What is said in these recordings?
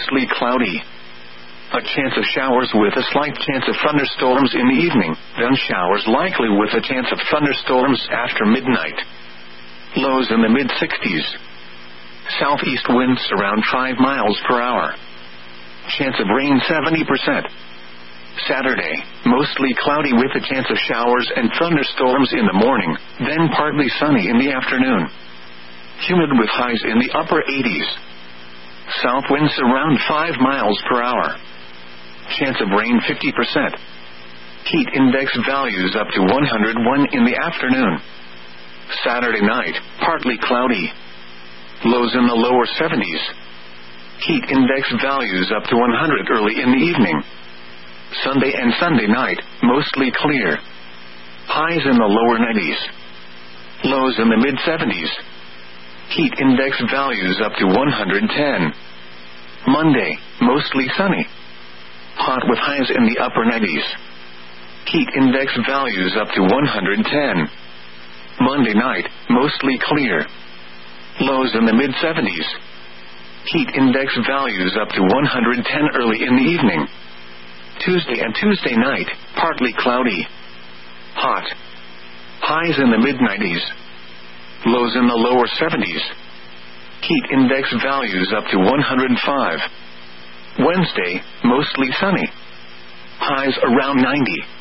mostly cloudy. A chance of showers with a slight chance of thunderstorms in the evening, then showers likely with a chance of thunderstorms after midnight. Lows in the mid-60s. Southeast winds around 5 miles per hour. Chance of rain 70%. Saturday, mostly cloudy with a chance of showers and thunderstorms in the morning, then partly sunny in the afternoon. Humid with highs in the upper 80s. South winds around 5 miles per hour. Chance of rain 50%. Heat index values up to 101 in the afternoon. Saturday night, partly cloudy. Lows in the lower 70s. Heat index values up to 100 early in the evening. Sunday and Sunday night, mostly clear. Highs in the lower 90s. Lows in the mid-70s. Heat index values up to 110. Monday, mostly sunny. Hot with highs in the upper 90s. Heat index values up to 110. Monday night, mostly clear. Lows in the mid-70s. Heat index values up to 110 early in the evening. Tuesday and Tuesday night, partly cloudy. Hot. Highs in the mid-90s. Lows in the lower 70s. Heat index values up to 105. Wednesday, mostly sunny. Highs around 90.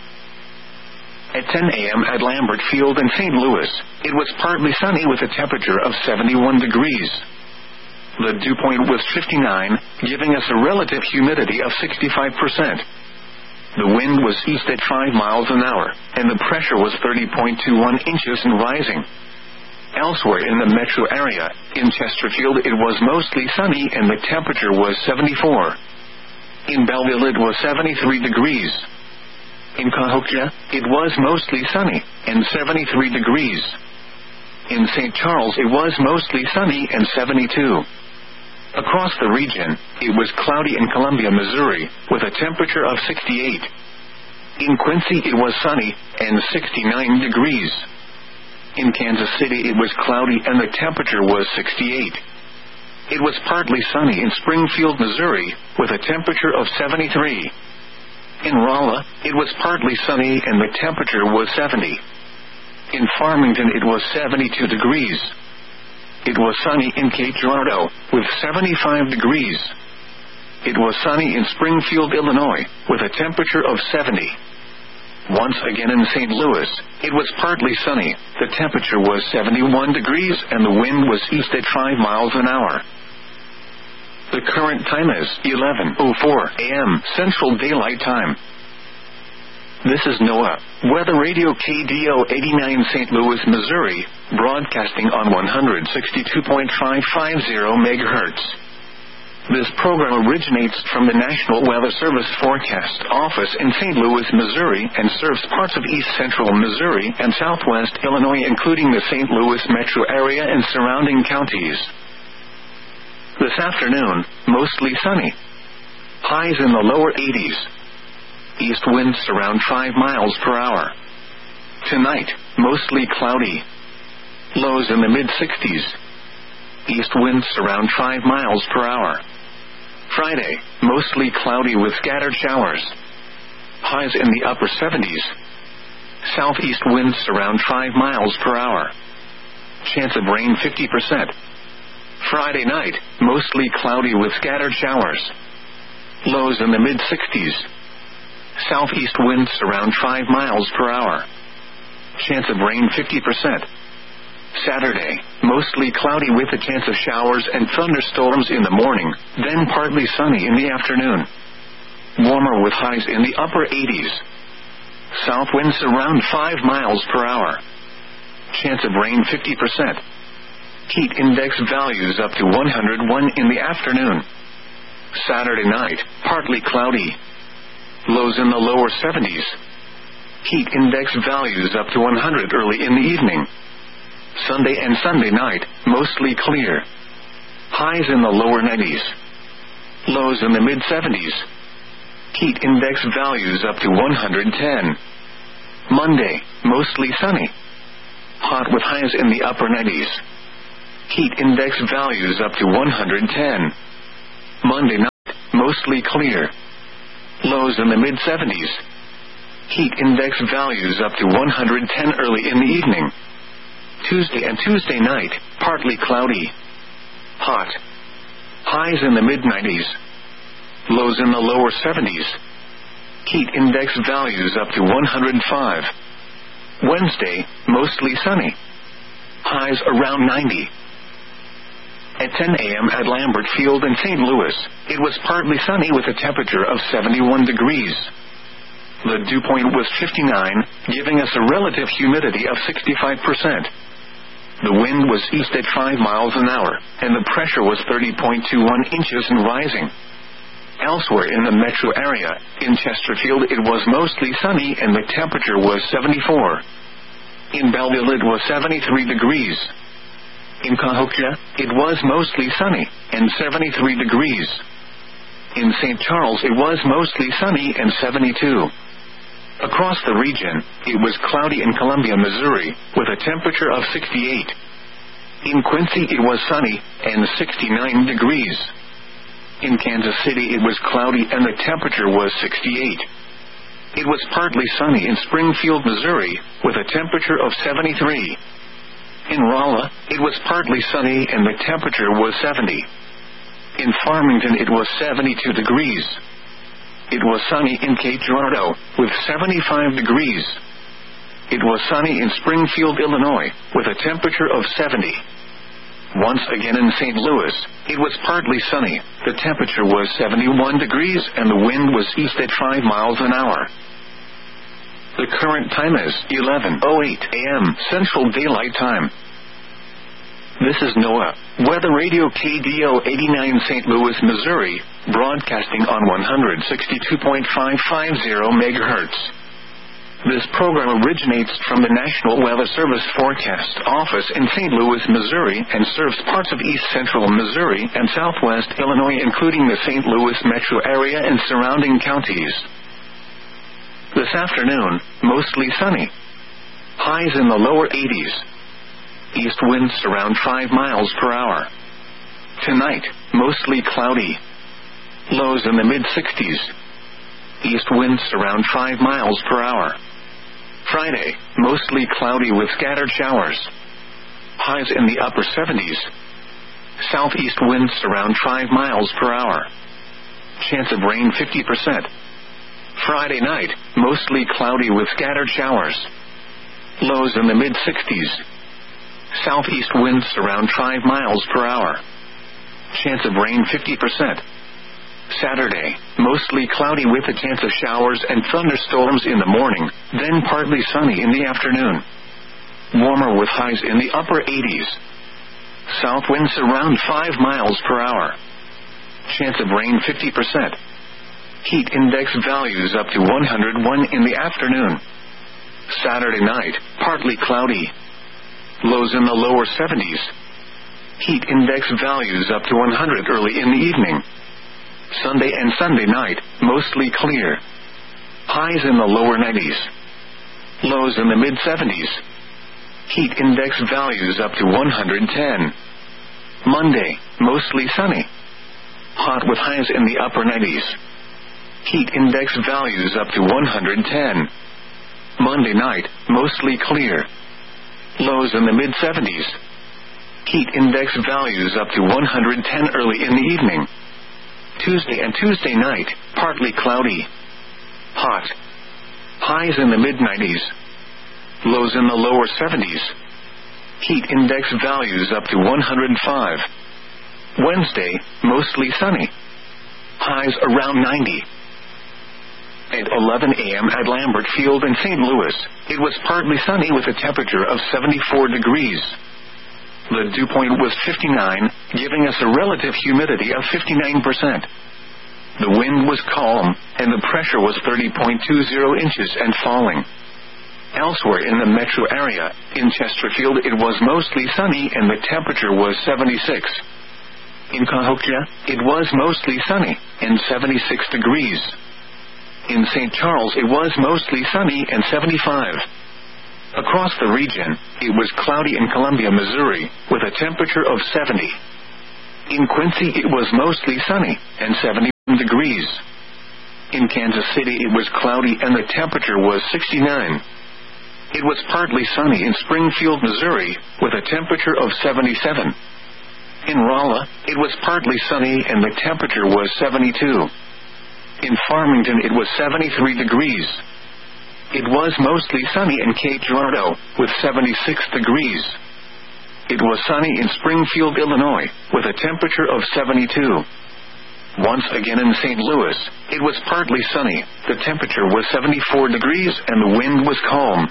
At 10 a.m. at Lambert Field in St. Louis, it was partly sunny with a temperature of 71 degrees. The dew point was 59, giving us a relative humidity of 65%. The wind was east at 5 miles an hour, and the pressure was 30.21 inches and rising. Elsewhere in the metro area, in Chesterfield it was mostly sunny and the temperature was 74. In Belleville it was 73 degrees. In Cahokia, it was mostly sunny, and 73 degrees. In St. Charles it was mostly sunny and 72. Across the region, it was cloudy in Columbia, Missouri, with a temperature of 68. In Quincy it was sunny, and 69 degrees. In Kansas City it was cloudy and the temperature was 68. It was partly sunny in Springfield, Missouri, with a temperature of 73. In Rolla, it was partly sunny and the temperature was 70. In Farmington it was 72 degrees. It was sunny in Cape Girardeau, with 75 degrees. It was sunny in Springfield, Illinois, with a temperature of 70. Once again in St. Louis, it was partly sunny, the temperature was 71 degrees and the wind was east at 5 miles an hour. The current time is 11:04 a.m. Central Daylight Time. This is NOAA, Weather Radio KDO 89 St. Louis, Missouri, broadcasting on 162.550 MHz. This program originates from the National Weather Service Forecast Office in St. Louis, Missouri, and serves parts of east central Missouri and southwest Illinois, including the St. Louis metro area and surrounding counties. This afternoon, mostly sunny. Highs in the lower 80s. East winds around 5 miles per hour. Tonight, mostly cloudy. Lows in the mid-60s. East winds around 5 miles per hour. Friday, mostly cloudy with scattered showers. Highs in the upper 70s. Southeast winds around 5 miles per hour. Chance of rain 50%. Friday night, mostly cloudy with scattered showers. Lows in the mid-60s. Southeast winds around 5 miles per hour. Chance of rain 50%. Saturday, mostly cloudy with a chance of showers and thunderstorms in the morning, then partly sunny in the afternoon. Warmer with highs in the upper 80s. South winds around 5 miles per hour. Chance of rain 50%. Heat index values up to 101 in the afternoon. Saturday night, partly cloudy. Lows in the lower 70s. Heat index values up to 100 early in the evening. Sunday and Sunday night, mostly clear. Highs in the lower 90s. Lows in the mid-70s. Heat index values up to 110. Monday, mostly sunny. Hot with highs in the upper 90s. Heat index values up to 110. Monday night. mostly clear. Lows in the mid-70s. Heat index values up to 110 early in the evening. Tuesday and Tuesday night, partly cloudy. Hot. Highs in the mid-90s. Lows in the lower 70s. Heat index values up to 105. Wednesday, mostly sunny. Highs around 90. At 10 a.m. at Lambert Field in St. Louis, it was partly sunny with a temperature of 71 degrees. The dew point was 59, giving us a relative humidity of 65%. The wind was east at 5 miles an hour, and the pressure was 30.21 inches and rising. Elsewhere in the metro area, in Chesterfield it was mostly sunny and the temperature was 74. In Belleville it was 73 degrees. In Cahokia, it was mostly sunny, and 73 degrees. In St. Charles it was mostly sunny and 72. Across the region, it was cloudy in Columbia, Missouri, with a temperature of 68. In Quincy it was sunny, and 69 degrees. In Kansas City it was cloudy and the temperature was 68. It was partly sunny in Springfield, Missouri, with a temperature of 73. In Rolla, it was partly sunny and the temperature was 70. In Farmington it was 72 degrees. It was sunny in Cape Girardeau, with 75 degrees. It was sunny in Springfield, Illinois, with a temperature of 70. Once again in St. Louis, it was partly sunny, the temperature was 71 degrees and the wind was east at 5 miles an hour. The current time is 11:08 a.m. Central Daylight Time. This is NOAA, Weather Radio KDO 89 St. Louis, Missouri, broadcasting on 162.550 MHz. This program originates from the National Weather Service Forecast Office in St. Louis, Missouri, and serves parts of east central Missouri and southwest Illinois, including the St. Louis metro area and surrounding counties. This afternoon, mostly sunny. Highs in the lower 80s. East winds around 5 miles per hour. Tonight, mostly cloudy. Lows in the mid-60s. East winds around 5 miles per hour. Friday, mostly cloudy with scattered showers. Highs in the upper 70s. Southeast winds around 5 miles per hour. Chance of rain 50%. Friday night, mostly cloudy with scattered showers. Lows in the mid-60s. Southeast winds around 5 miles per hour. Chance of rain 50%. Saturday, mostly cloudy with a chance of showers and thunderstorms in the morning, then partly sunny in the afternoon. Warmer with highs in the upper 80s. South winds around 5 miles per hour. Chance of rain 50%. Heat index values up to 101 in the afternoon. Saturday night, partly cloudy. Lows in the lower 70s. Heat index values up to 100 early in the evening. Sunday and Sunday night, mostly clear. Highs in the lower 90s. Lows in the mid-70s. Heat index values up to 110. Monday, mostly sunny. Hot with highs in the upper 90s. Heat index values up to 110. Monday night, mostly clear. Lows in the mid-70s. Heat index values up to 110 early in the evening. Tuesday and Tuesday night, partly cloudy. Hot. Highs in the mid-90s. Lows in the lower 70s. Heat index values up to 105. Wednesday, mostly sunny. Highs around 90. At 11 a.m. at Lambert Field in St. Louis, it was partly sunny with a temperature of 74 degrees. The dew point was 59, giving us a relative humidity of 59%. The wind was calm, and the pressure was 30.20 inches and falling. Elsewhere in the metro area, in Chesterfield it was mostly sunny and the temperature was 76. In Cahokia, it was mostly sunny, and 76 degrees. In St. Charles it was mostly sunny and 75. Across the region, it was cloudy in Columbia, Missouri, with a temperature of 70. In Quincy it was mostly sunny, and 70. degrees. In Kansas City it was cloudy and the temperature was 69. It was partly sunny in Springfield, Missouri, with a temperature of 77. In Rolla, it was partly sunny and the temperature was 72. In Farmington it was 73 degrees. It was mostly sunny in Cape Girardeau, with 76 degrees. It was sunny in Springfield, Illinois, with a temperature of 72. Once again in St. Louis, it was partly sunny, the temperature was 74 degrees and the wind was calm.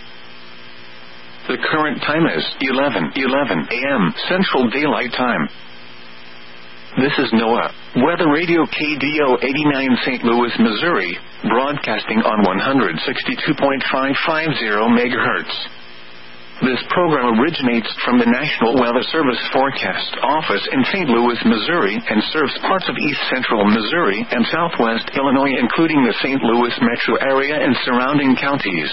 The current time is 11:11 a.m. Central Daylight Time. This is NOAA Weather Radio KDO 89 St. Louis, Missouri, broadcasting on 162.550 MHz. This program originates from the National Weather Service Forecast Office in St. Louis, Missouri, and serves parts of east central Missouri and southwest Illinois, including the St. Louis metro area and surrounding counties.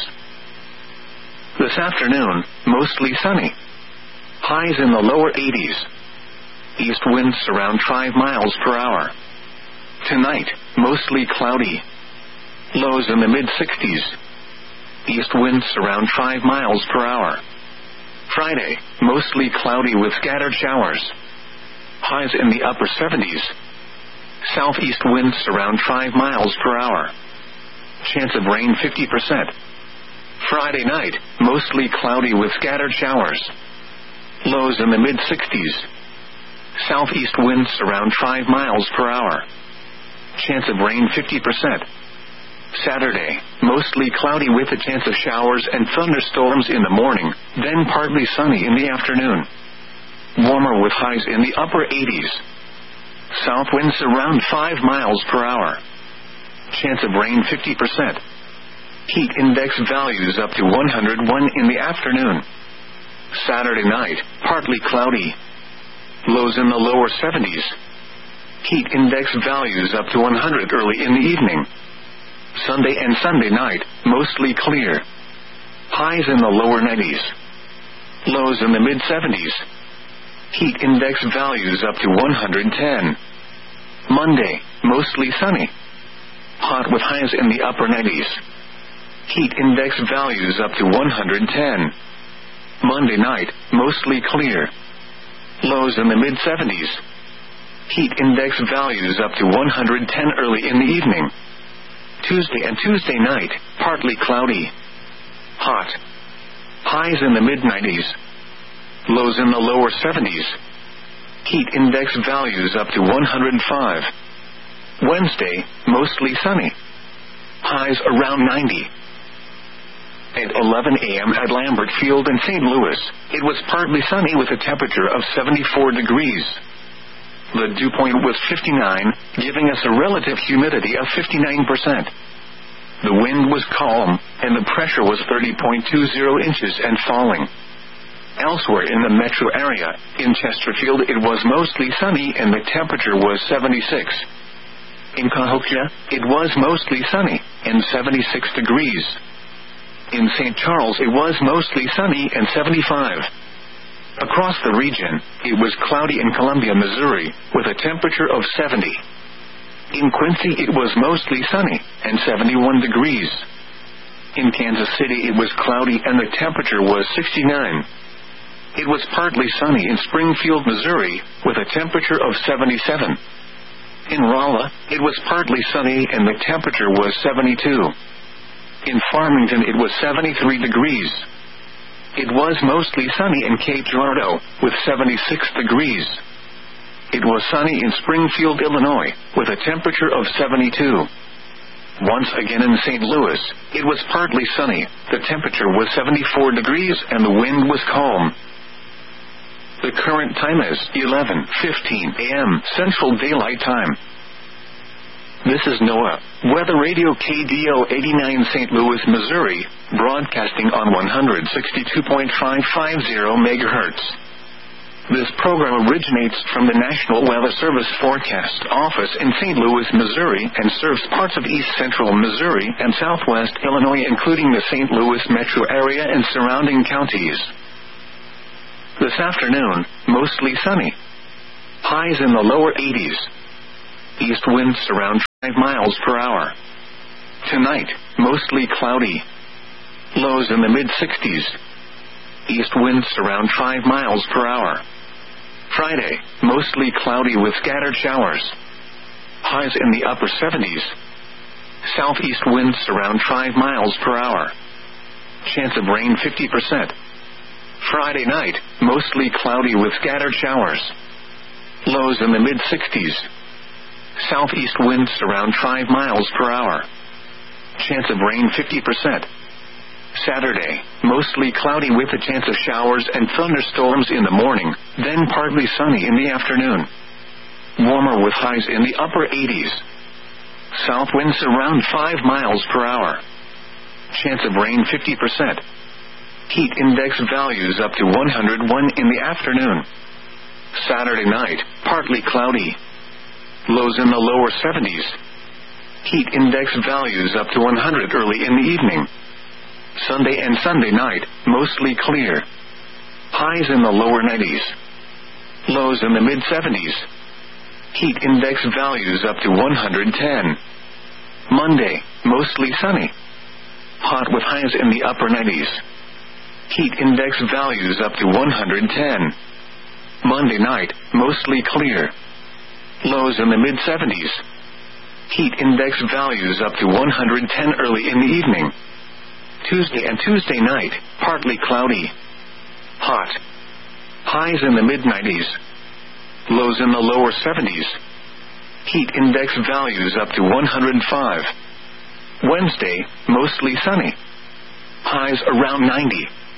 This afternoon, mostly sunny. Highs in the lower 80s. East winds around 5 miles per hour. Tonight, mostly cloudy. Lows in the mid-60s. East winds around 5 miles per hour. Friday, mostly cloudy with scattered showers. Highs in the upper 70s. Southeast winds around 5 miles per hour. Chance of rain 50%. Friday night, mostly cloudy with scattered showers. Lows in the mid-60s. Southeast winds around 5 miles per hour. Chance of rain 50%. Saturday, mostly cloudy with a chance of showers and thunderstorms in the morning, then partly sunny in the afternoon. Warmer with highs in the upper 80s. South winds around 5 miles per hour. Chance of rain 50%. Heat index values up to 101 in the afternoon. Saturday night, partly cloudy. Lows in the lower 70s. Heat index values up to 100 early in the evening. Sunday and Sunday night, mostly clear. Highs in the lower 90s. Lows in the mid-70s. Heat index values up to 110. Monday, mostly sunny. Hot with highs in the upper 90s. Heat index values up to 110. Monday night, mostly clear. Lows in the mid-70s. Heat index values up to 110 early in the evening. Tuesday and Tuesday night, partly cloudy. Hot. Highs in the mid-90s. Lows in the lower 70s. Heat index values up to 105. Wednesday, mostly sunny. Highs around 90. At 11 a.m. at Lambert Field in St. Louis, it was partly sunny with a temperature of 74 degrees. The dew point was 59, giving us a relative humidity of 59%. The wind was calm, and the pressure was 30.20 inches and falling. Elsewhere in the metro area, in Chesterfield it was mostly sunny and the temperature was 76. In Cahokia, it was mostly sunny, and 76 degrees. In St. Charles it was mostly sunny and 75. Across the region, it was cloudy in Columbia, Missouri, with a temperature of 70. In Quincy it was mostly sunny, and 71 degrees. In Kansas City it was cloudy and the temperature was 69. It was partly sunny in Springfield, Missouri, with a temperature of 77. In Rolla, it was partly sunny and the temperature was 72. In Farmington it was 73 degrees. It was mostly sunny in Cape Girardeau, with 76 degrees. It was sunny in Springfield, Illinois, with a temperature of 72. Once again in St. Louis, it was partly sunny, the temperature was 74 degrees and the wind was calm. The current time is 11:15 a.m. Central Daylight Time. This is NOAA Weather Radio KDO 89 St. Louis, Missouri, broadcasting on 162.550 MHz. This program originates from the National Weather Service Forecast Office in St. Louis, Missouri, and serves parts of east central Missouri and southwest Illinois, including the St. Louis metro area and surrounding counties. This afternoon, mostly sunny. Highs in the lower 80s. East winds around miles per hour. Tonight, mostly cloudy. Lows in the mid-60s. East winds around 5 miles per hour. Friday, mostly cloudy with scattered showers. Highs in the upper 70s. Southeast winds around 5 miles per hour. Chance of rain 50%. Friday night, mostly cloudy with scattered showers. Lows in the mid-60s. Southeast winds around 5 miles per hour. Chance of rain 50%. Saturday, mostly cloudy with a chance of showers and thunderstorms in the morning, then partly sunny in the afternoon. Warmer with highs in the upper 80s. South winds around 5 miles per hour. Chance of rain 50%. Heat index values up to 101 in the afternoon. Saturday night, partly cloudy. Lows in the lower 70s. Heat index values up to 100 early in the evening. Sunday and Sunday night, mostly clear. Highs in the lower 90s. Lows in the mid-70s. Heat index values up to 110. Monday, mostly sunny. Hot with highs in the upper 90s. Heat index values up to 110. Monday night, mostly clear. Lows in the mid-70s. Heat index values up to 110 early in the evening. Tuesday and Tuesday night, partly cloudy. Hot. Highs in the mid-90s. Lows in the lower 70s. Heat index values up to 105. Wednesday, mostly sunny. Highs around 90.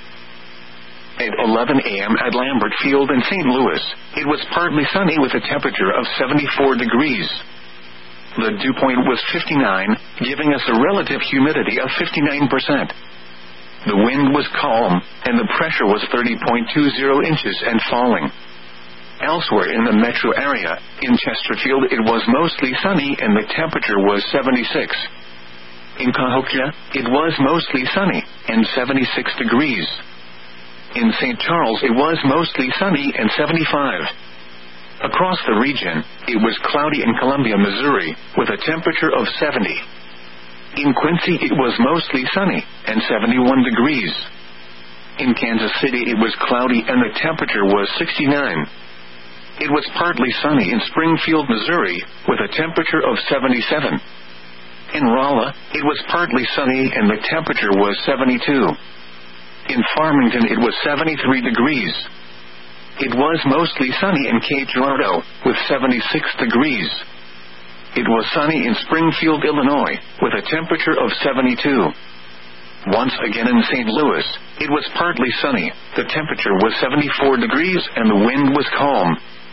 At 11 a.m. at Lambert Field in St. Louis, it was partly sunny with a temperature of 74 degrees. The dew point was 59, giving us a relative humidity of 59%. The wind was calm, and the pressure was 30.20 inches and falling. Elsewhere in the metro area, in Chesterfield it was mostly sunny and the temperature was 76. In Cahokia, it was mostly sunny, and 76 degrees. In St. Charles it was mostly sunny and 75. Across the region, it was cloudy in Columbia, Missouri, with a temperature of 70. In Quincy it was mostly sunny, and 71 degrees. In Kansas City it was cloudy and the temperature was 69. It was partly sunny in Springfield, Missouri, with a temperature of 77. In Rolla, it was partly sunny and the temperature was 72. In Farmington it was 73 degrees. It was mostly sunny in Cape Girardeau, with 76 degrees. It was sunny in Springfield, Illinois, with a temperature of 72. Once again in St. Louis, it was partly sunny, the temperature was 74 degrees and the wind was calm.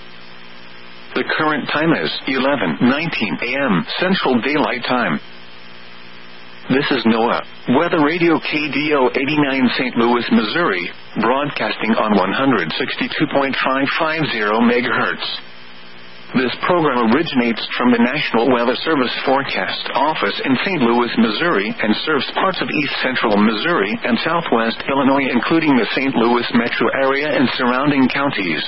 The current time is 11:19 a.m. Central Daylight Time. This is NOAA, Weather Radio KDO 89 St. Louis, Missouri, broadcasting on 162.550 MHz. This program originates from the National Weather Service Forecast Office in St. Louis, Missouri, and serves parts of east central Missouri and southwest Illinois, including the St. Louis metro area and surrounding counties.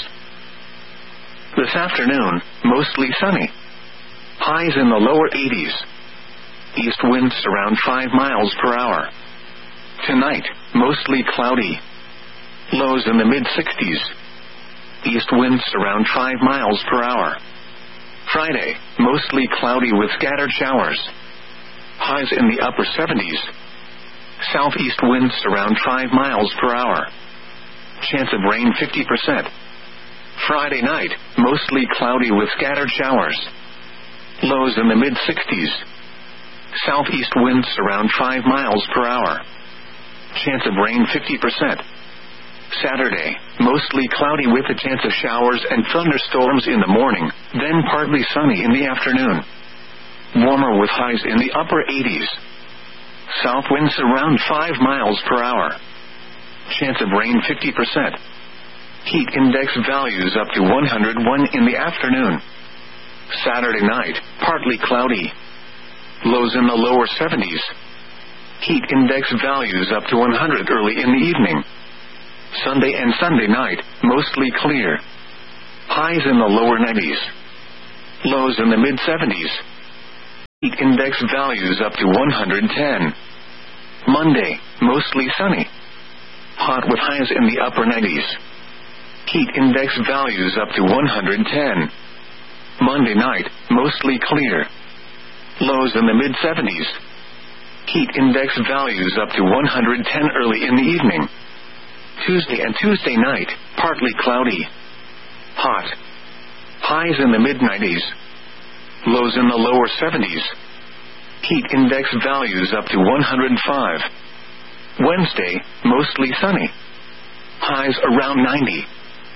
This afternoon, mostly sunny. Highs in the lower 80s. East winds around 5 miles per hour. Tonight, mostly cloudy. Lows in the mid-60s. East winds around 5 miles per hour. Friday, mostly cloudy with scattered showers. Highs in the upper 70s. Southeast winds around 5 miles per hour. Chance of rain 50%. Friday night, mostly cloudy with scattered showers. Lows in the mid-60s. Southeast winds around 5 miles per hour. Chance of rain 50%. Saturday, mostly cloudy with a chance of showers and thunderstorms in the morning, then partly sunny in the afternoon. Warmer with highs in the upper 80s. South winds around 5 miles per hour. Chance of rain 50%. Heat index values up to 101 in the afternoon. Saturday night, partly cloudy. Lows in the lower 70s. Heat index values up to 100 early in the evening. Sunday and Sunday night, mostly clear. Highs in the lower 90s. Lows in the mid-70s. Heat index values up to 110. Monday, mostly sunny. Hot with highs in the upper 90s. Heat index values up to 110. Monday night, mostly clear. Lows in the mid-70s. Heat index values up to 110 early in the evening. Tuesday and Tuesday night, partly cloudy. Hot. Highs in the mid-90s. Lows in the lower 70s. Heat index values up to 105. Wednesday, mostly sunny. Highs around 90.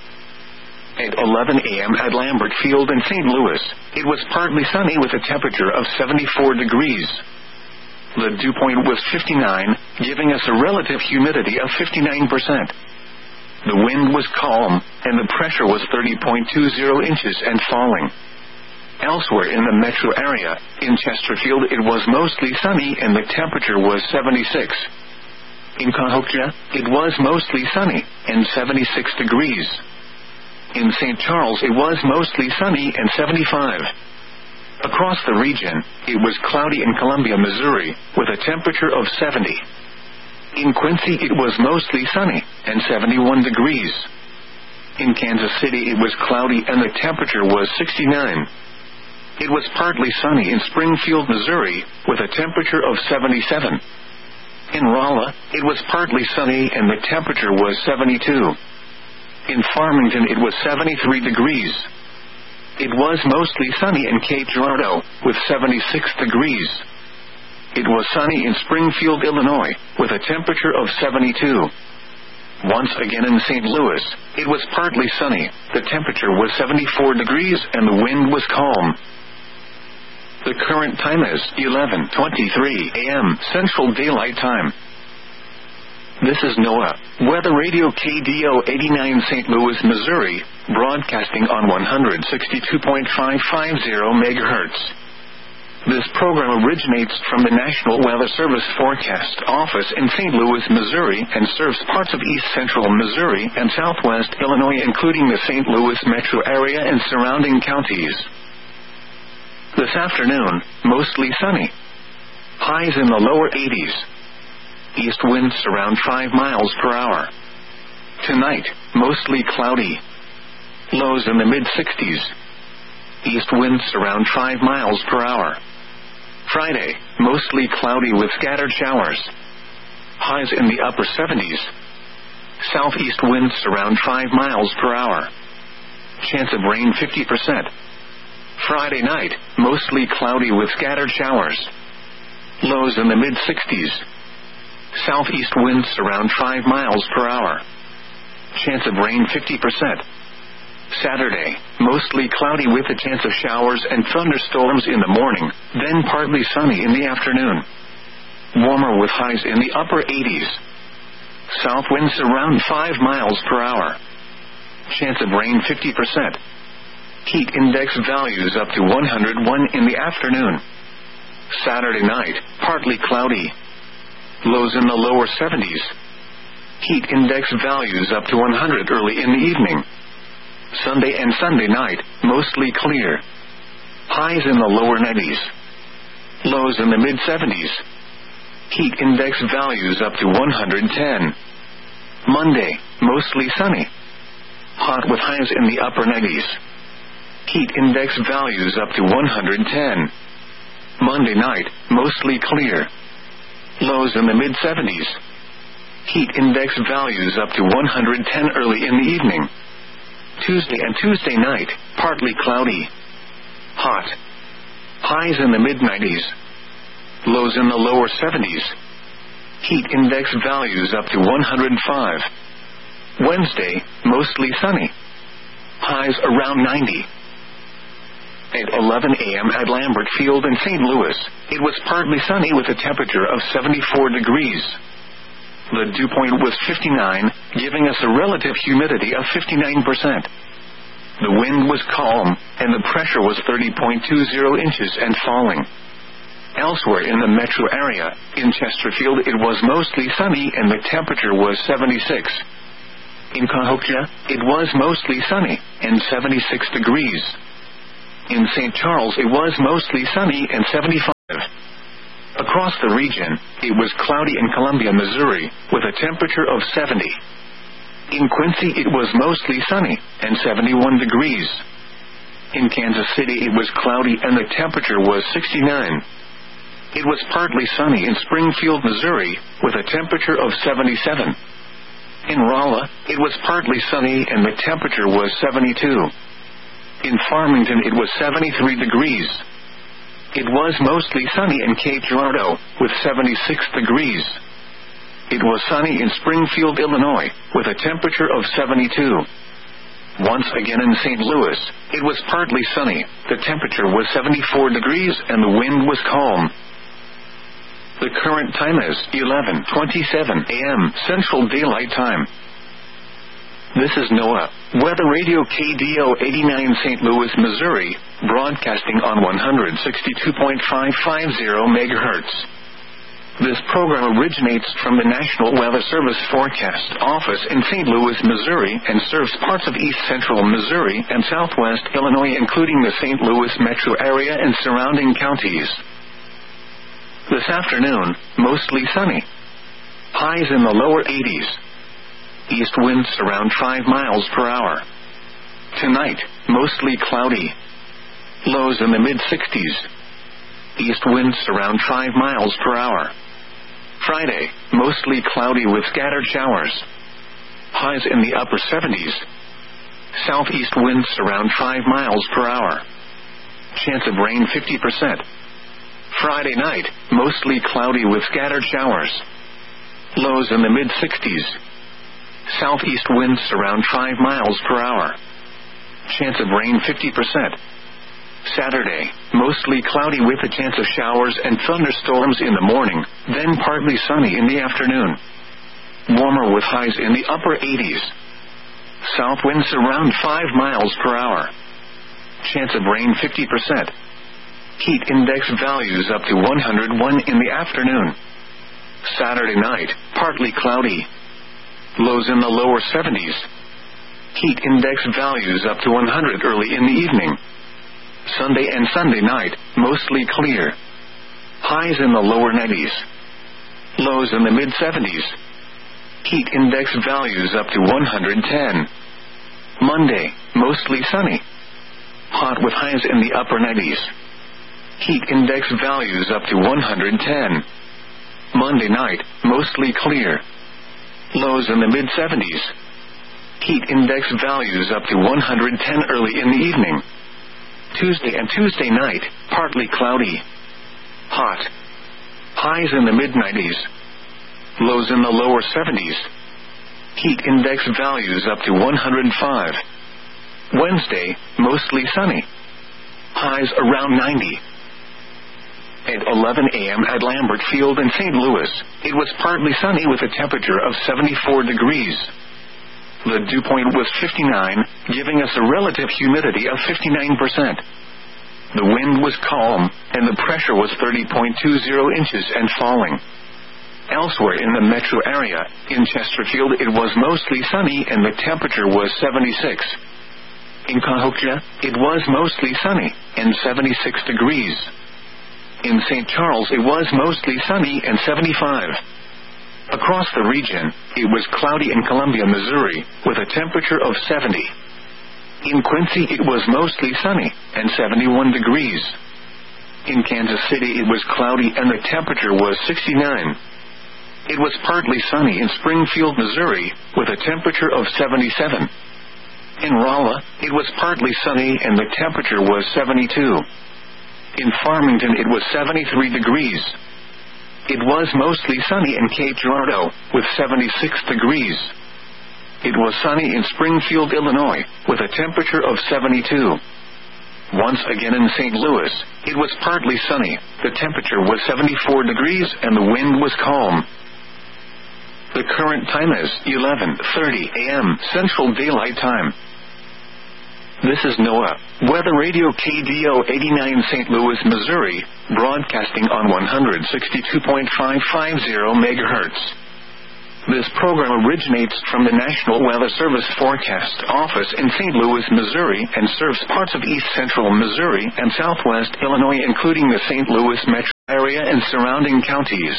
At 11 a.m. at Lambert Field in St. Louis, it was partly sunny with a temperature of 74 degrees. The dew point was 59, giving us a relative humidity of 59%. The wind was calm, and the pressure was 30.20 inches and falling. Elsewhere in the metro area, in Chesterfield it was mostly sunny and the temperature was 76. In Cahokia, it was mostly sunny, and 76 degrees. In St. Charles it was mostly sunny and 75. Across the region, it was cloudy in Columbia, Missouri, with a temperature of 70. In Quincy it was mostly sunny, and 71 degrees. In Kansas City it was cloudy and the temperature was 69. It was partly sunny in Springfield, Missouri, with a temperature of 77. In Rolla, it was partly sunny and the temperature was 72. In Farmington it was 73 degrees. It was mostly sunny in Cape Girardeau, with 76 degrees. It was sunny in Springfield, Illinois, with a temperature of 72. Once again in St. Louis, it was partly sunny, the temperature was 74 degrees and the wind was calm. The current time is 11:23 a.m. Central Daylight Time. This is NOAA, Weather Radio KDO 89 St. Louis, Missouri, broadcasting on 162.550 MHz. This program originates from the National Weather Service Forecast Office in St. Louis, Missouri, and serves parts of east central Missouri and southwest Illinois, including the St. Louis metro area and surrounding counties. This afternoon, mostly sunny. Highs in the lower 80s. East winds around 5 miles per hour. Tonight, mostly cloudy. Lows in the mid-60s. East winds around 5 miles per hour. Friday, mostly cloudy with scattered showers. Highs in the upper 70s. Southeast winds around 5 miles per hour. Chance of rain 50%. Friday night, mostly cloudy with scattered showers. Lows in the mid-60s. Southeast winds around 5 miles per hour. Chance of rain 50%. Saturday, mostly cloudy with a chance of showers and thunderstorms in the morning, then partly sunny in the afternoon. Warmer with highs in the upper 80s. South winds around 5 miles per hour. Chance of rain 50%. Heat index values up to 101 in the afternoon. Saturday night, partly cloudy. Lows in the lower 70s. Heat index values up to 100 early in the evening. Sunday and Sunday night, mostly clear. Highs in the lower 90s. Lows in the mid-70s. Heat index values up to 110. Monday, mostly sunny. Hot with highs in the upper 90s. Heat index values up to 110. Monday night, mostly clear. Lows in the mid-70s. Heat index values up to 110 early in the evening. Tuesday and Tuesday night, partly cloudy. Hot. Highs in the mid-90s. Lows in the lower 70s. Heat index values up to 105. Wednesday, mostly sunny. Highs around 90. At 11 a.m. at Lambert Field in St. Louis, it was partly sunny with a temperature of 74 degrees. The dew point was 59, giving us a relative humidity of 59%. The wind was calm, and the pressure was 30.20 inches and falling. Elsewhere in the metro area, in Chesterfield it was mostly sunny and the temperature was 76. In Cahokia, it was mostly sunny, and 76 degrees. In St. Charles it was mostly sunny and 75. Across the region, it was cloudy in Columbia, Missouri, with a temperature of 70. In Quincy, it was mostly sunny, and 71 degrees. In Kansas City, it was cloudy and the temperature was 69. It was partly sunny in Springfield, Missouri, with a temperature of 77. In Rolla, it was partly sunny and the temperature was 72. In Farmington, it was 73 degrees. It was mostly sunny in Cape Girardeau, with 76 degrees. It was sunny in Springfield, Illinois, with a temperature of 72. Once again in St. Louis, it was partly sunny, the temperature was 74 degrees and the wind was calm. The current time is 11:27 a.m. Central Daylight Time. This is NOAA Weather Radio KDO 89 St. Louis, Missouri, broadcasting on 162.550 MHz. This program originates from the National Weather Service Forecast Office in St. Louis, Missouri, and serves parts of east central Missouri and southwest Illinois, including the St. Louis metro area and surrounding counties. This afternoon, mostly sunny. Highs in the lower 80s. East winds around 5 miles per hour. Tonight, mostly cloudy. Lows in the mid-60s. East winds around 5 miles per hour. Friday, mostly cloudy with scattered showers. Highs in the upper 70s. Southeast winds around 5 miles per hour. Chance of rain 50%. Friday night, mostly cloudy with scattered showers. Lows in the mid-60s. Southeast winds around 5 miles per hour. Chance of rain 50%. Saturday, mostly cloudy with a chance of showers and thunderstorms in the morning, then partly sunny in the afternoon. Warmer with highs in the upper 80s. South winds around 5 miles per hour. Chance of rain 50%. Heat index values up to 101 in the afternoon. Saturday night, partly cloudy. Lows in the lower 70s. Heat index values up to 100 early in the evening. Sunday and Sunday night, mostly clear. Highs in the lower 90s. Lows in the mid-70s. Heat index values up to 110. Monday, mostly sunny. Hot with highs in the upper 90s. Heat index values up to 110. Monday night, mostly clear. Lows in the mid-70s. Heat index values up to 110 early in the evening. Tuesday and Tuesday night, partly cloudy. Hot. Highs in the mid-90s. Lows in the lower 70s. Heat index values up to 105. Wednesday, mostly sunny. Highs around 90. At 11 a.m. at Lambert Field in St. Louis, it was partly sunny with a temperature of 74 degrees. The dew point was 59, giving us a relative humidity of 59%. The wind was calm, and the pressure was 30.20 inches and falling. Elsewhere in the metro area, in Chesterfield, it was mostly sunny and the temperature was 76. In Cahokia, it was mostly sunny and 76 degrees. In St. Charles, it was mostly sunny and 75. Across the region, it was cloudy in Columbia, Missouri, with a temperature of 70. In Quincy, it was mostly sunny and 71 degrees. In Kansas City, it was cloudy and the temperature was 69. It was partly sunny in Springfield, Missouri, with a temperature of 77. In Rolla, it was partly sunny and the temperature was 72. In Farmington, it was 73 degrees. It was mostly sunny in Cape Girardeau, with 76 degrees. It was sunny in Springfield, Illinois, with a temperature of 72. Once again in St. Louis, it was partly sunny, the temperature was 74 degrees and the wind was calm. The current time is 11:30 a.m. Central Daylight Time. This is NOAA Weather Radio KDO 89 St. Louis, Missouri, broadcasting on 162.550 MHz. This program originates from the National Weather Service Forecast Office in St. Louis, Missouri, and serves parts of east central Missouri and southwest Illinois, including the St. Louis metro area and surrounding counties.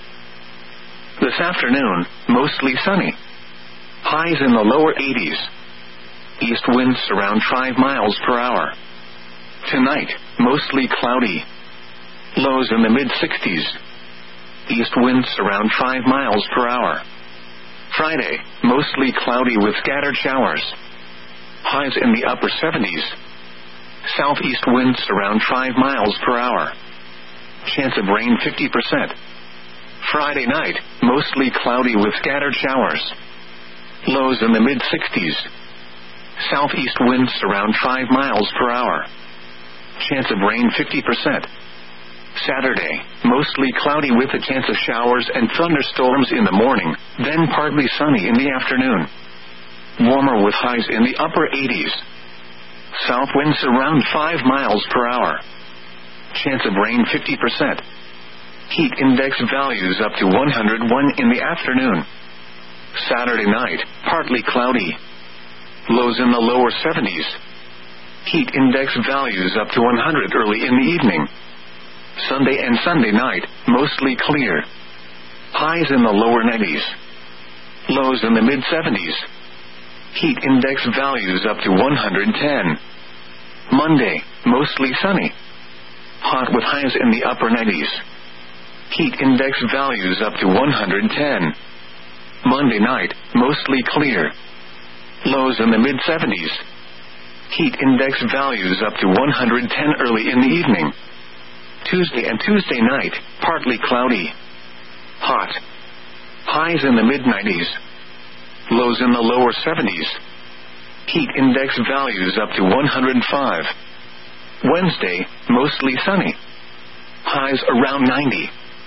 This afternoon, mostly sunny. Highs in the lower 80s. East winds around 5 miles per hour. Tonight, mostly cloudy. Lows in the mid-60s. East winds around 5 miles per hour. Friday, mostly cloudy with scattered showers. Highs in the upper 70s. Southeast winds around 5 miles per hour. Chance of rain 50%. Friday night, mostly cloudy with scattered showers. Lows in the mid-60s. Southeast winds around 5 miles per hour. Chance of rain 50%. Saturday, mostly cloudy with a chance of showers and thunderstorms in the morning, then partly sunny in the afternoon. Warmer with highs in the upper 80s. South winds around 5 miles per hour. Chance of rain 50%. Heat index values up to 101 in the afternoon. Saturday night, partly cloudy. Lows in the lower 70s. Heat index values up to 100 early in the evening. Sunday and Sunday night, mostly clear. Highs in the lower 90s. Lows in the mid-70s. Heat index values up to 110. Monday, mostly sunny. Hot with highs in the upper 90s. Heat index values up to 110. Monday night, mostly clear. Lows in the mid-70s. Heat index values up to 110 early in the evening. Tuesday and Tuesday night, partly cloudy. Hot. Highs in the mid-90s. Lows in the lower 70s. Heat index values up to 105. Wednesday, mostly sunny. Highs around 90.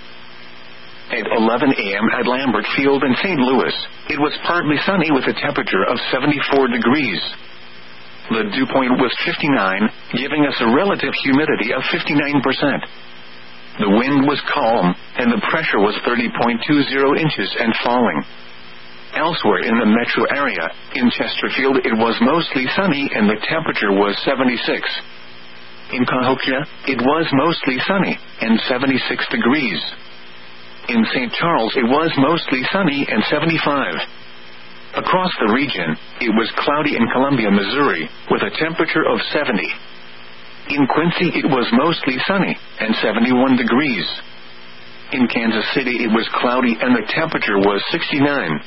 At 11 a.m. at Lambert Field in St. Louis, it was partly sunny with a temperature of 74 degrees. The dew point was 59, giving us a relative humidity of 59%. The wind was calm, and the pressure was 30.20 inches and falling. Elsewhere in the metro area, in Chesterfield it was mostly sunny and the temperature was 76. In Cahokia, it was mostly sunny, and 76 degrees. In St. Charles it was mostly sunny and 75. Across the region, it was cloudy in Columbia, Missouri, with a temperature of 70. In Quincy it was mostly sunny, and 71 degrees. In Kansas City it was cloudy and the temperature was 69.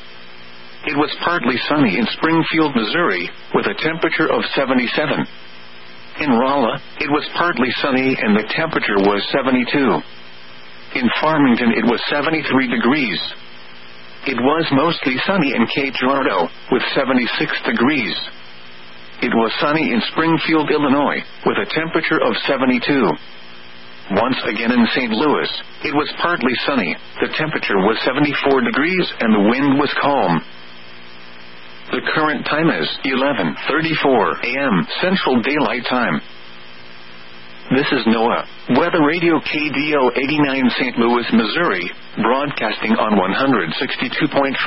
It was partly sunny in Springfield, Missouri, with a temperature of 77. In Rolla, it was partly sunny and the temperature was 72. In Farmington it was 73 degrees. It was mostly sunny in Cape Girardeau, with 76 degrees. It was sunny in Springfield, Illinois, with a temperature of 72. Once again in St. Louis, it was partly sunny, the temperature was 74 degrees and the wind was calm. The current time is 11:34 a.m. Central Daylight Time. This is NOAA Weather Radio KDO 89 St. Louis, Missouri, broadcasting on 162.550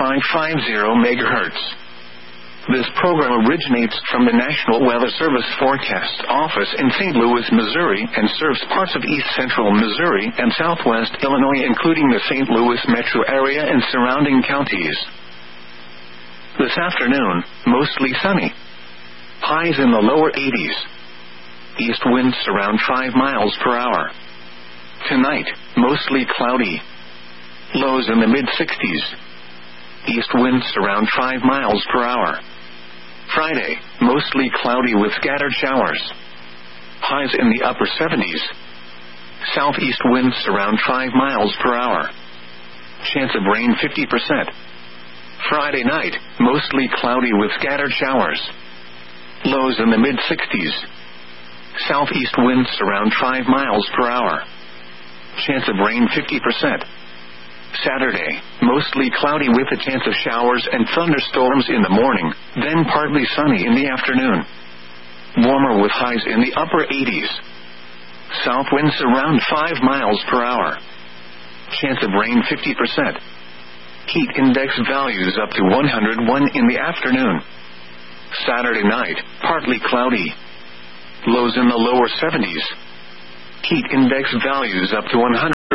MHz. This program originates from the National Weather Service Forecast Office in St. Louis, Missouri, and serves parts of east central Missouri and southwest Illinois, including the St. Louis metro area and surrounding counties. This afternoon, mostly sunny. Highs in the lower 80s. East winds around 5 miles per hour. Tonight, mostly cloudy. Lows in the mid-60s. East winds around 5 miles per hour. Friday, mostly cloudy with scattered showers. Highs in the upper 70s. Southeast winds around 5 miles per hour. Chance of rain 50%. Friday night, mostly cloudy with scattered showers. Lows in the mid-60s. Southeast winds around 5 miles per hour. Chance of rain 50%. Saturday, mostly cloudy with a chance of showers and thunderstorms in the morning, then partly sunny in the afternoon. Warmer with highs in the upper 80s. South winds around 5 miles per hour. Chance of rain 50%. Heat index values up to 101 in the afternoon. Saturday night, partly cloudy. Lows in the lower 70s. Heat index values up to 100.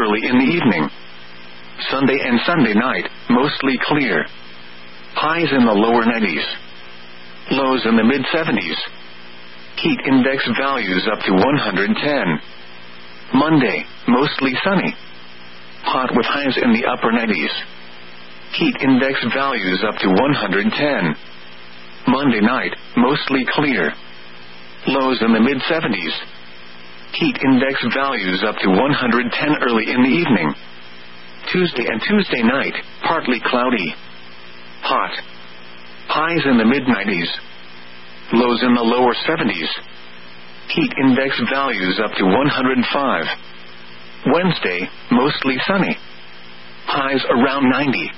early in the evening. Sunday and Sunday night, mostly clear. Highs in the lower 90s. Lows in the mid-70s. Heat index values up to 110. Monday, mostly sunny. Hot with highs in the upper 90s. Heat index values up to 110. Monday night, mostly clear. Lows in the mid-70s. Heat index values up to 110 early in the evening. Tuesday and Tuesday night, partly cloudy. Hot. Highs in the mid-90s. Lows in the lower 70s. Heat index values up to 105. Wednesday, mostly sunny. Highs around 90.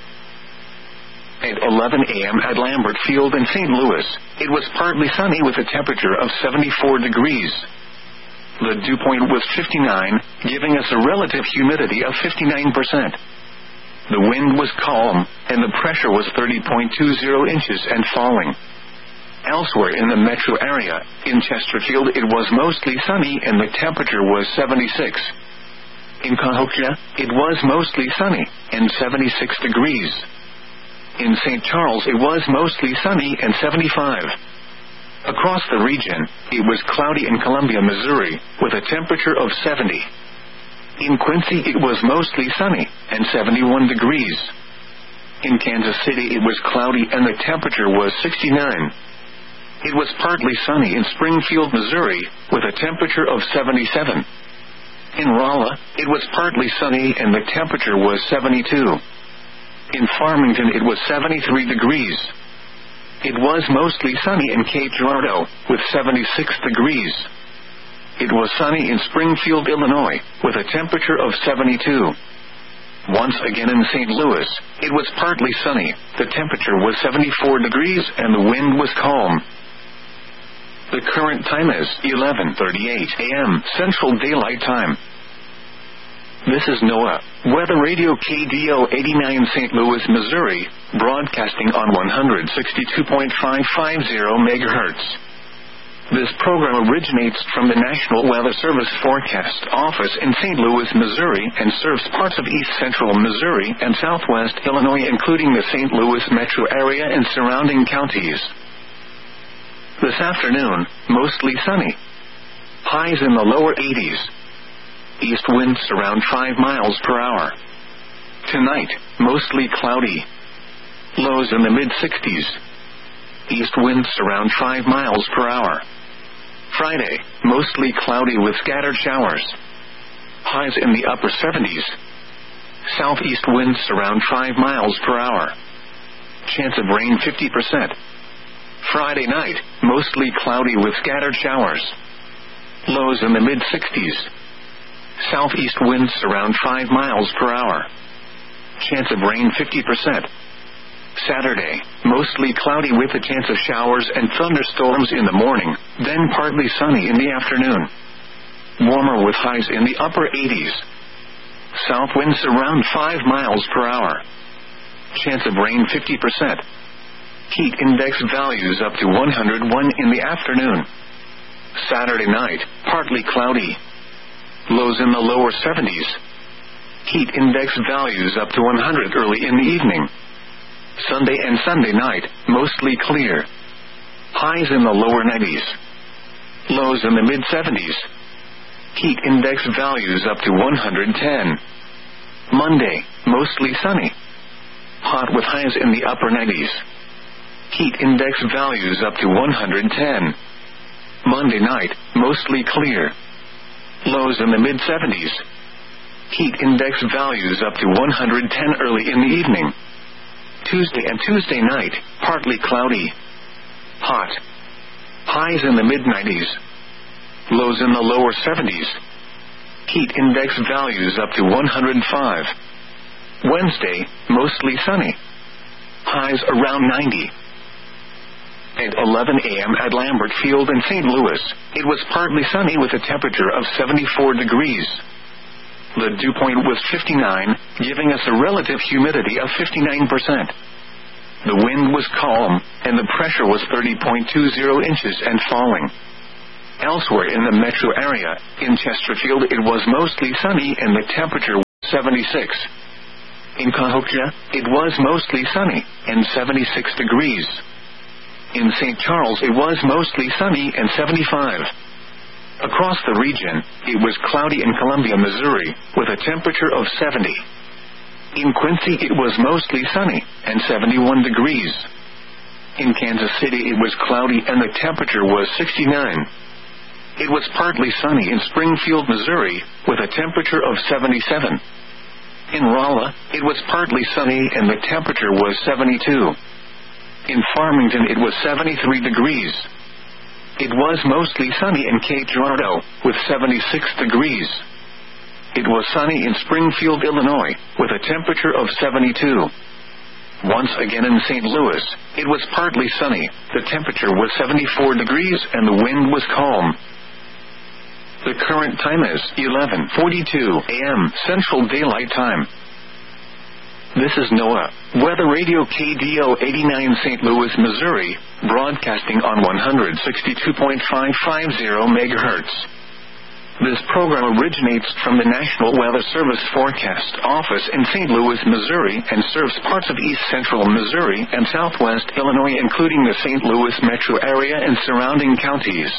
At 11 a.m. at Lambert Field in St. Louis, it was partly sunny with a temperature of 74 degrees. The dew point was 59, giving us a relative humidity of 59%. The wind was calm, and the pressure was 30.20 inches and falling. Elsewhere in the metro area, in Chesterfield it was mostly sunny and the temperature was 76. In Cahokia, it was mostly sunny, and 76 degrees. In St. Charles it was mostly sunny and 75. Across the region, it was cloudy in Columbia, Missouri, with a temperature of 70. In Quincy it was mostly sunny, and 71 degrees. In Kansas City it was cloudy and the temperature was 69. It was partly sunny in Springfield, Missouri, with a temperature of 77. In Rolla, it was partly sunny and the temperature was 72. In Farmington it was 73 degrees. It was mostly sunny in Cape Girardeau, with 76 degrees. It was sunny in Springfield, Illinois, with a temperature of 72. Once again in St. Louis, it was partly sunny, the temperature was 74 degrees and the wind was calm. The current time is 11:38 a.m. Central Daylight Time. This is NOAA, Weather Radio KDO 89 St. Louis, Missouri, broadcasting on 162.550 MHz. This program originates from the National Weather Service Forecast Office in St. Louis, Missouri, and serves parts of east central Missouri and southwest Illinois, including the St. Louis metro area and surrounding counties. This afternoon, mostly sunny. Highs in the lower 80s. East winds around 5 miles per hour. Tonight, mostly cloudy. Lows in the mid-60s. East winds around 5 miles per hour. Friday, mostly cloudy with scattered showers. Highs in the upper 70s. Southeast winds around 5 miles per hour. Chance of rain 50%. Friday night, mostly cloudy with scattered showers. Lows in the mid-60s. Southeast winds around 5 miles per hour. Chance of rain 50%. Saturday, mostly cloudy with a chance of showers and thunderstorms in the morning, then partly sunny in the afternoon. Warmer with highs in the upper 80s. South winds around 5 miles per hour. Chance of rain 50%. Heat index values up to 101 in the afternoon. Saturday night, partly cloudy. Lows in the lower 70s. Heat index values up to 100 early in the evening. Sunday and Sunday night, mostly clear. Highs in the lower 90s. Lows in the mid-70s. Heat index values up to 110. Monday, mostly sunny. Hot with highs in the upper 90s. Heat index values up to 110. Monday night, mostly clear. Lows in the mid-70s. Heat index values up to 110 early in the evening. Tuesday and Tuesday night, partly cloudy. Hot. Highs in the mid-90s. Lows in the lower 70s. Heat index values up to 105. Wednesday, mostly sunny. Highs around 90. At 11 a.m. at Lambert Field in St. Louis, it was partly sunny with a temperature of 74 degrees. The dew point was 59, giving us a relative humidity of 59%. The wind was calm, and the pressure was 30.20 inches and falling. Elsewhere in the metro area, in Chesterfield it was mostly sunny and the temperature was 76. In Cahokia, it was mostly sunny, and 76 degrees. In St. Charles, it was mostly sunny and 75. Across the region, it was cloudy in Columbia, Missouri, with a temperature of 70. In Quincy, it was mostly sunny, and 71 degrees. In Kansas City, it was cloudy and the temperature was 69. It was partly sunny in Springfield, Missouri, with a temperature of 77. In Rolla, it was partly sunny and the temperature was 72. In Farmington, it was 73 degrees. It was mostly sunny in Cape Girardeau, with 76 degrees. It was sunny in Springfield, Illinois, with a temperature of 72. Once again in St. Louis, it was partly sunny, the temperature was 74 degrees and the wind was calm. The current time is 11:42 a.m. Central Daylight Time. This is NOAA Weather Radio KDO 89 St. Louis, Missouri, broadcasting on 162.550 MHz. This program originates from the National Weather Service Forecast Office in St. Louis, Missouri, and serves parts of east central Missouri and southwest Illinois, including the St. Louis metro area and surrounding counties.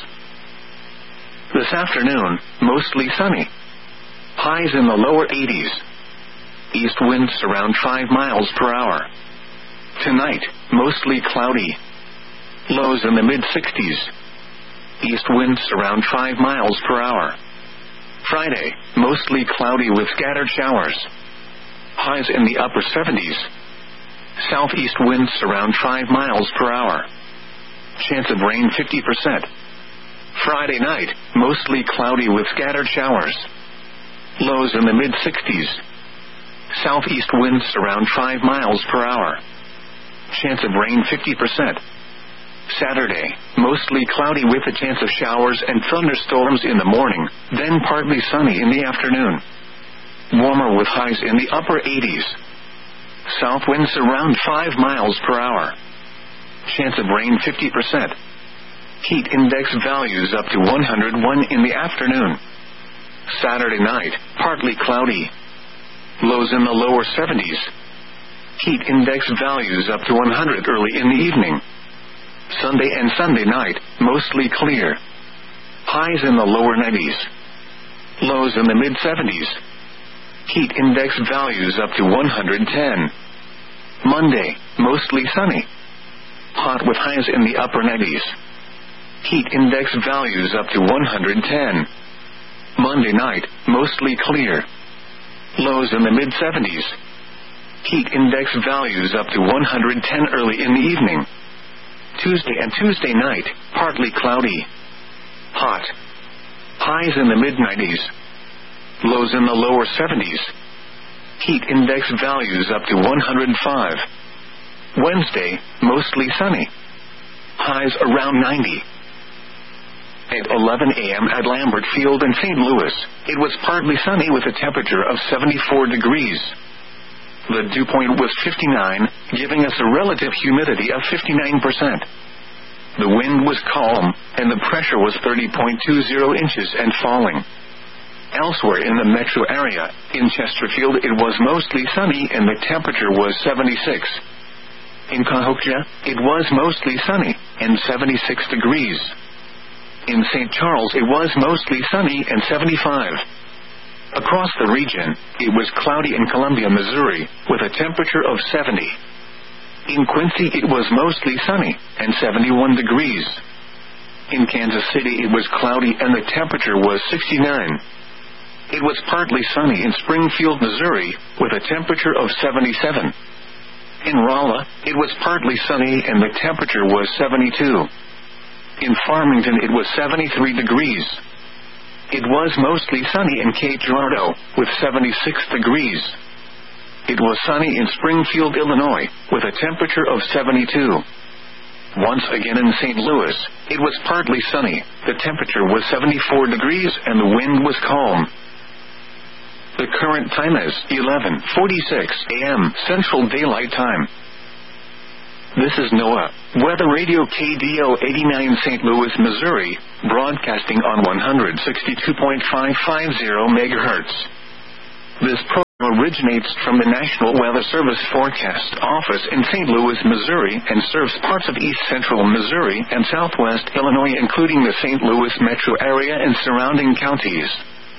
This afternoon, mostly sunny. Highs in the lower 80s. East winds around 5 miles per hour. Tonight, mostly cloudy. Lows in the mid-60s. East winds around 5 miles per hour. Friday, mostly cloudy with scattered showers. Highs in the upper 70s. Southeast winds around 5 miles per hour. Chance of rain 50%. Friday night, mostly cloudy with scattered showers. Lows in the mid-60s. Southeast winds around 5 miles per hour. Chance of rain 50%. Saturday, mostly cloudy with a chance of showers and thunderstorms in the morning, then partly sunny in the afternoon. Warmer with highs in the upper 80s. South winds around 5 miles per hour. Chance of rain 50%. Heat index values up to 101 in the afternoon. Saturday night, partly cloudy. Lows in the lower 70s. Heat index values up to 100 early in the evening. Sunday and Sunday night, mostly clear. Highs in the lower 90s. Lows in the mid-70s. Heat index values up to 110. Monday, mostly sunny. Hot with highs in the upper 90s. Heat index values up to 110. Monday night, mostly clear. Lows in the mid-70s. Heat index values up to 110 early in the evening. Tuesday and Tuesday night, partly cloudy. Hot. Highs in the mid-90s. Lows in the lower 70s. Heat index values up to 105. Wednesday, mostly sunny. Highs around 90. At 11 a.m. at Lambert Field in St. Louis, it was partly sunny with a temperature of 74 degrees. The dew point was 59, giving us a relative humidity of 59%. The wind was calm, and the pressure was 30.20 inches and falling. Elsewhere in the metro area, in Chesterfield, it was mostly sunny and the temperature was 76. In Cahokia, it was mostly sunny and 76 degrees. In St. Charles, it was mostly sunny and 75. Across the region, it was cloudy in Columbia, Missouri, with a temperature of 70. In Quincy, it was mostly sunny and 71 degrees. In Kansas City, it was cloudy and the temperature was 69. It was partly sunny in Springfield, Missouri, with a temperature of 77. In Rolla, it was partly sunny and the temperature was 72. In Farmington, it was 73 degrees. It was mostly sunny in Cape Girardeau, with 76 degrees. It was sunny in Springfield, Illinois, with a temperature of 72. Once again in St. Louis, it was partly sunny, the temperature was 74 degrees and the wind was calm. The current time is 11:46 a.m. Central Daylight Time. This is NOAA Weather Radio KDO 89 St. Louis, Missouri, broadcasting on 162.550 MHz. This originates from the National Weather Service Forecast Office in St. Louis, Missouri, and serves parts of east central Missouri and southwest Illinois, including the St. Louis metro area and surrounding counties.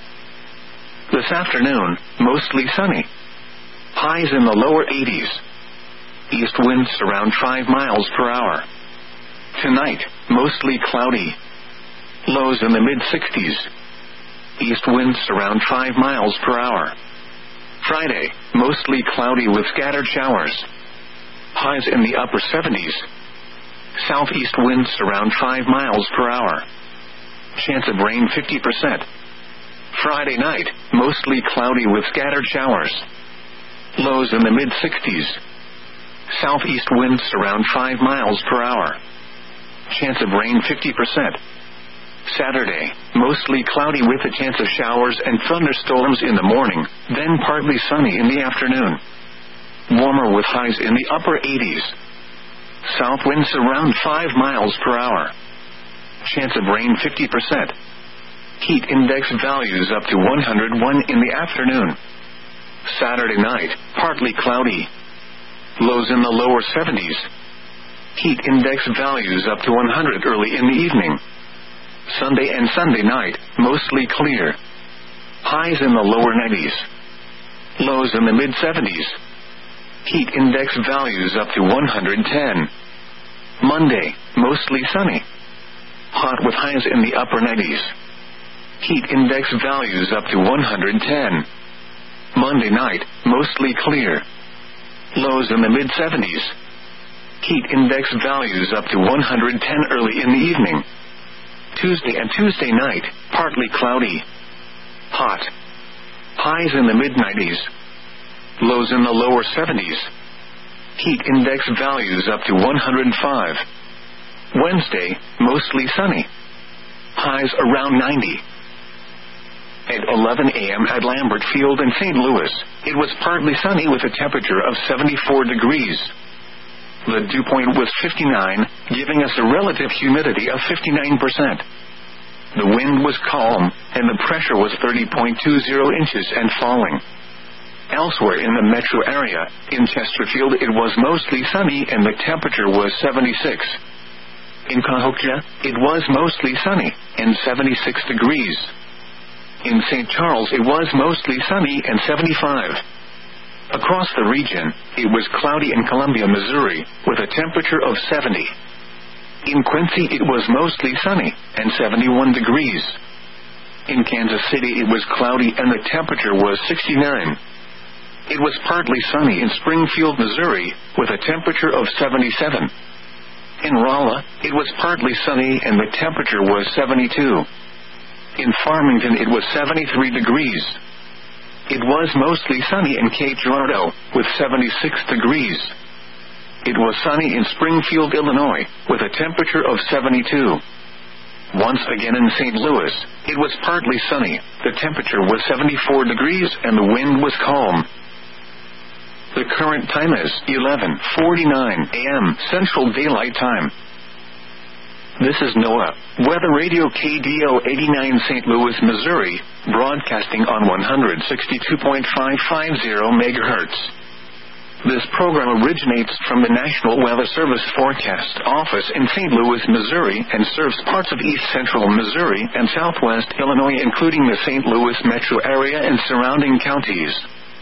This afternoon, mostly sunny. Highs in the lower 80s. East winds around 5 miles per hour. Tonight, mostly cloudy. Lows in the mid-60s. East winds around 5 miles per hour. Friday, mostly cloudy with scattered showers. Highs in the upper 70s. Southeast winds around 5 miles per hour. Chance of rain 50%. Friday night, mostly cloudy with scattered showers. Lows in the mid-60s. Southeast winds around 5 miles per hour. Chance of rain 50%. Saturday, mostly cloudy with a chance of showers and thunderstorms in the morning, then partly sunny in the afternoon. Warmer with highs in the upper 80s. South winds around 5 miles per hour. Chance of rain 50%. Heat index values up to 101 in the afternoon. Saturday night, partly cloudy. Lows in the lower 70s. Heat index values up to 100 early in the evening. Sunday and Sunday night, mostly clear. Highs in the lower 90s. Lows in the mid-70s. Heat index values up to 110. Monday, mostly sunny. Hot with highs in the upper 90s. Heat index values up to 110. Monday night, mostly clear. Lows in the mid-70s. Heat index values up to 110 early in the evening. Tuesday and Tuesday night, partly cloudy. Hot. Highs in the mid-90s. Lows in the lower 70s. Heat index values up to 105. Wednesday, mostly sunny. Highs around 90. At 11 a.m. at Lambert Field in St. Louis, it was partly sunny with a temperature of 74 degrees. The dew point was 59, giving us a relative humidity of 59%. The wind was calm, and the pressure was 30.20 inches and falling. Elsewhere in the metro area, in Chesterfield, it was mostly sunny and the temperature was 76. In Cahokia, it was mostly sunny and 76 degrees. In St. Charles, it was mostly sunny and 75. Across the region, it was cloudy in Columbia, Missouri, with a temperature of 70. In Quincy, it was mostly sunny and 71 degrees. In Kansas City, it was cloudy and the temperature was 69. It was partly sunny in Springfield, Missouri, with a temperature of 77. In Rolla, it was partly sunny and the temperature was 72. In Farmington, it was 73 degrees. It was mostly sunny in Cape Girardeau, with 76 degrees. It was sunny in Springfield, Illinois, with a temperature of 72. Once again in St. Louis, it was partly sunny, the temperature was 74 degrees and the wind was calm. The current time is 11:49 a.m. Central Daylight Time. This is NOAA, Weather Radio KDO 89 St. Louis, Missouri, broadcasting on 162.550 MHz. This program originates from the National Weather Service Forecast Office in St. Louis, Missouri, and serves parts of east central Missouri and southwest Illinois, including the St. Louis metro area and surrounding counties.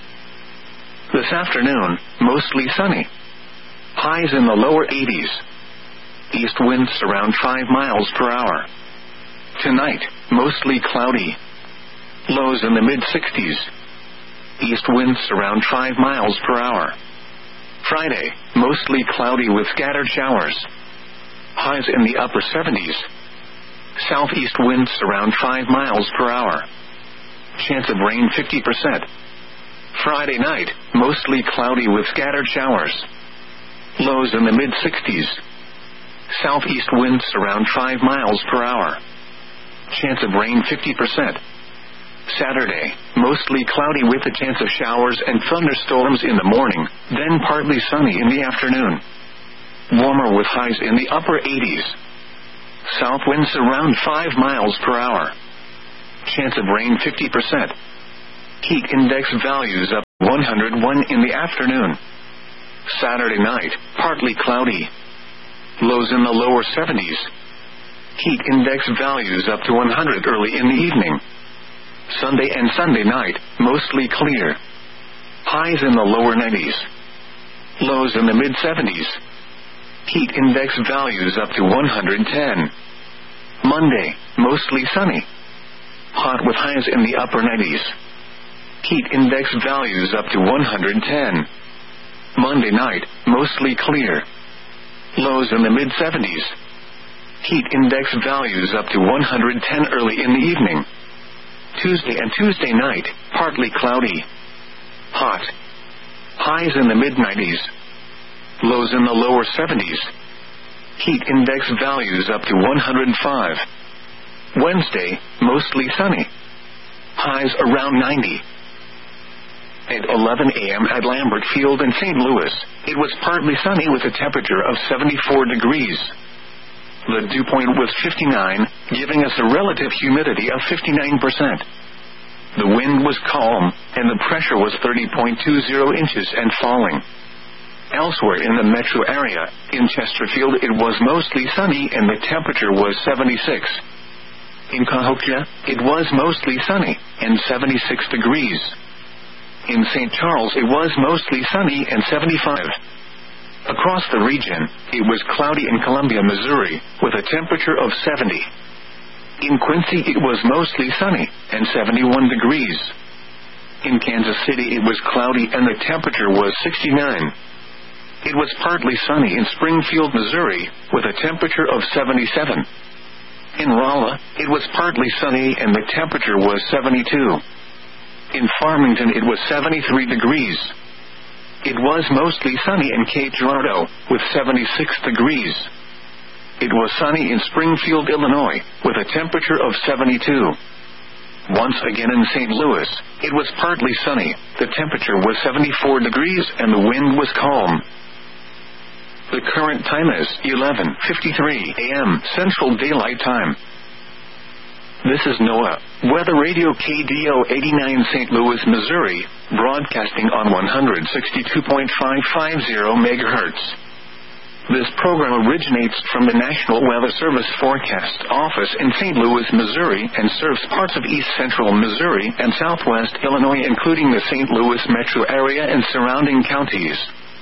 This afternoon, mostly sunny. Highs in the lower 80s. East winds around 5 miles per hour. Tonight, mostly cloudy. Lows in the mid-60s. East winds around 5 miles per hour. Friday, mostly cloudy with scattered showers. Highs in the upper 70s. Southeast winds around 5 miles per hour. Chance of rain 50%. Friday night, mostly cloudy with scattered showers. Lows in the mid-60s. Southeast winds around 5 miles per hour. Chance of rain 50%. Saturday, mostly cloudy with a chance of showers and thunderstorms in the morning, then partly sunny in the afternoon. Warmer with highs in the upper 80s. South winds around 5 miles per hour. Chance of rain 50%. Heat index values up 101 in the afternoon. Saturday night, partly cloudy. Lows in the lower 70s. Heat index values up to 100 early in the evening. Sunday and Sunday night, mostly clear. Highs in the lower 90s. Lows in the mid-70s. Heat index values up to 110. Monday, mostly sunny. Hot with highs in the upper 90s. Heat index values up to 110. Monday night, mostly clear. Lows in the mid-70s. Heat index values up to 110 early in the evening. Tuesday and Tuesday night, partly cloudy. Hot. Highs in the mid-90s. Lows in the lower 70s. Heat index values up to 105. Wednesday, mostly sunny. Highs around 90. At 11 a.m. at Lambert Field in St. Louis, it was partly sunny with a temperature of 74 degrees. The dew point was 59, giving us a relative humidity of 59%. The wind was calm, and the pressure was 30.20 inches and falling. Elsewhere in the metro area, in Chesterfield it was mostly sunny and the temperature was 76. In Cahokia, it was mostly sunny, and 76 degrees. In St. Charles it was mostly sunny and 75. Across the region, it was cloudy in Columbia, Missouri, with a temperature of 70. In Quincy it was mostly sunny, and 71 degrees. In Kansas City it was cloudy and the temperature was 69. It was partly sunny in Springfield, Missouri, with a temperature of 77. In Rolla, it was partly sunny and the temperature was 72. In Farmington it was 73 degrees. It was mostly sunny in Cape Girardeau, with 76 degrees. It was sunny in Springfield, Illinois, with a temperature of 72. Once again in St. Louis, it was partly sunny, the temperature was 74 degrees and the wind was calm. The current time is 11:53 a.m. Central Daylight Time. This is NOAA, Weather Radio KDO 89 St. Louis, Missouri, broadcasting on 162.550 MHz. This program originates from the National Weather Service Forecast Office in St. Louis, Missouri, and serves parts of east central Missouri and southwest Illinois, including the St. Louis metro area and surrounding counties.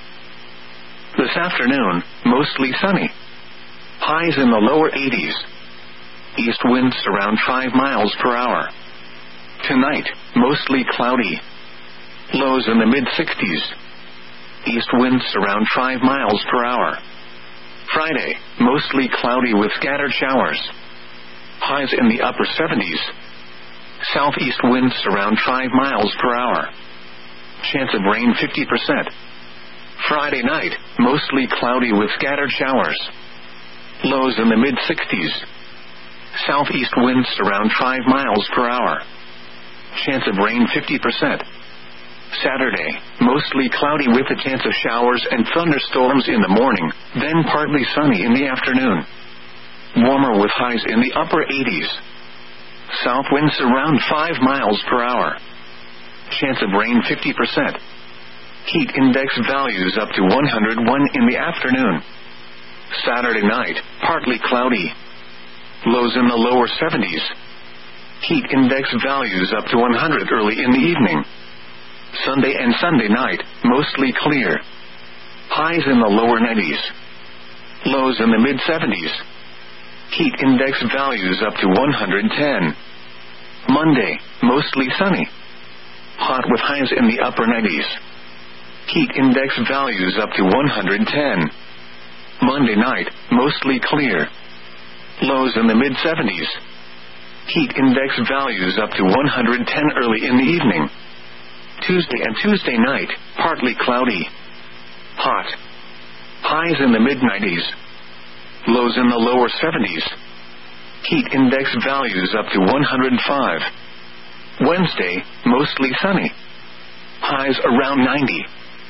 This afternoon, mostly sunny. Highs in the lower 80s. East winds around 5 miles per hour. Tonight, mostly cloudy. Lows in the mid-60s. East winds around 5 miles per hour. Friday, mostly cloudy with scattered showers. Highs in the upper 70s. Southeast winds around 5 miles per hour. Chance of rain 50%. Friday night, mostly cloudy with scattered showers. Lows in the mid-60s. Southeast winds around 5 miles per hour. Chance of rain 50%. Saturday, mostly cloudy with a chance of showers and thunderstorms in the morning, then partly sunny in the afternoon. Warmer with highs in the upper 80s. South winds around 5 miles per hour. Chance of rain 50%. Heat index values up to 101 in the afternoon. Saturday night, partly cloudy. Lows in the lower 70s. Heat index values up to 100 early in the evening. Sunday and Sunday night, mostly clear. Highs in the lower 90s. Lows in the mid-70s. Heat index values up to 110. Monday, mostly sunny. Hot with highs in the upper 90s. Heat index values up to 110. Monday night, mostly clear. Lows in the mid-70s. Heat index values up to 110 early in the evening. Tuesday and Tuesday night, partly cloudy. Hot. Highs in the mid-90s. Lows in the lower 70s. Heat index values up to 105. Wednesday, mostly sunny. Highs around 90.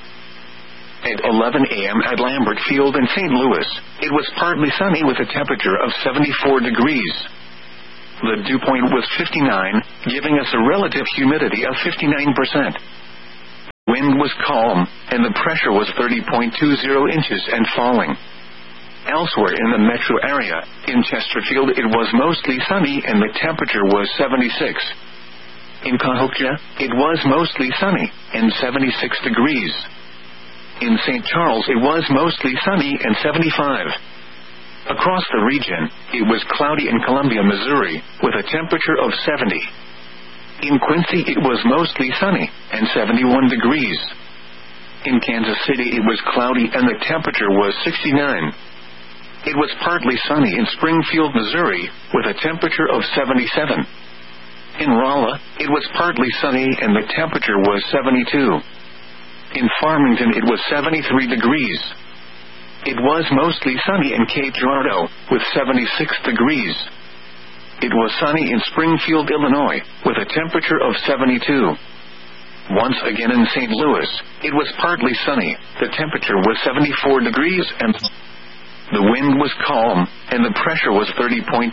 At 11 a.m. at Lambert Field in St. Louis, it was partly sunny with a temperature of 74 degrees. The dew point was 59, giving us a relative humidity of 59%. wind was calm, and the pressure was 30.20 inches and falling. Elsewhere in the metro area, in Chesterfield it was mostly sunny and the temperature was 76. In Cahokia, it was mostly sunny, and 76 degrees. In St. Charles it was mostly sunny and 75. Across the region, it was cloudy in Columbia, Missouri, with a temperature of 70. In Quincy it was mostly sunny, and 71 degrees. In Kansas City it was cloudy and the temperature was 69. It was partly sunny in Springfield, Missouri, with a temperature of 77. In Rolla, it was partly sunny and the temperature was 72. In Farmington it was 73 degrees. It was mostly sunny in Cape Girardeau, with 76 degrees. It was sunny in Springfield, Illinois, with a temperature of 72. Once again in St. Louis, it was partly sunny, the temperature was 74 degrees and the wind was calm, and the pressure was 30.20